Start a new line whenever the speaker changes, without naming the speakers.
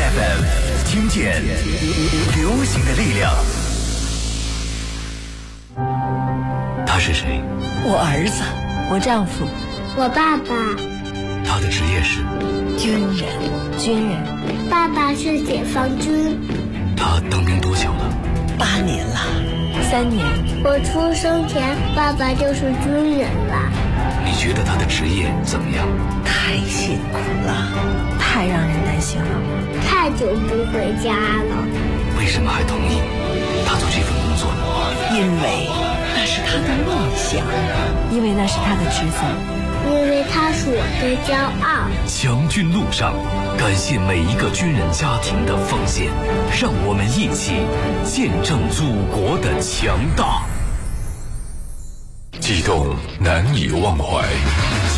FM， 听见流行的力量。他是谁？
我儿子，
我丈夫，
我爸爸。
他的职业是
军人。
军人。
爸爸是解放军。
他当兵多久了
？8年了。
3年。
我出生前，爸爸就是军人了。
你觉得他的职业怎么样？
太辛苦了，
太让人担心了。
太久不回家了。
为什么还同意他做这份工作呢？
因为那是他的梦想，
因为那是他的职责，
因为他是我的骄傲。
强军路上，感谢每一个军人家庭的奉献，让我们一起见证祖国的强大。
激动难以忘怀。